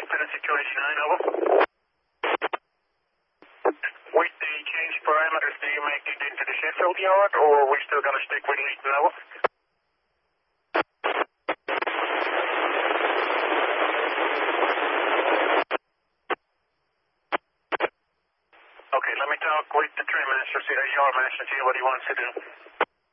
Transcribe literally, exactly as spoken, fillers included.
Lieutenant Situation nine, over. With the change parameters, do you make it into the Sheffield yard, or are we still going to stick with Leeton, over? Okay, let me talk with the trim master, see the yard master, see what he wants to do.